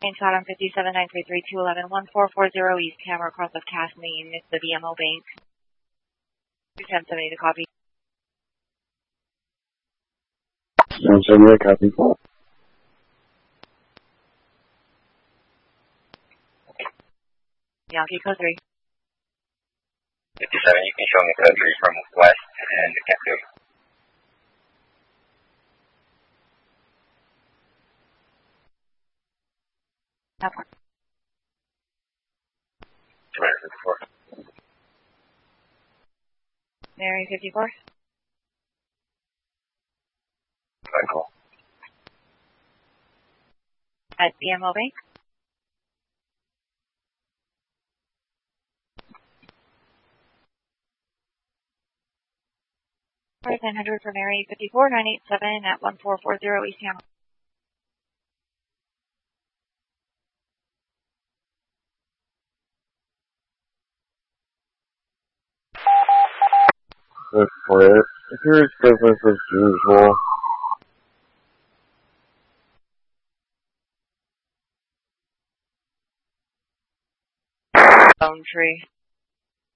Main Sodom 57-933-211-1440 East Hammer across of Kathleen. It's the BMO Bank. 1070 to copy. 1070 to copy. Yankee code 3. 57, you can show me code 3 from west and can't do it. Okay. 254. Mary 54. Michael. At BMO Bank. Alright, 900 for Mary 54, 987 at 1440 East Hammer. Good for it. Here's business as usual. Phone tree.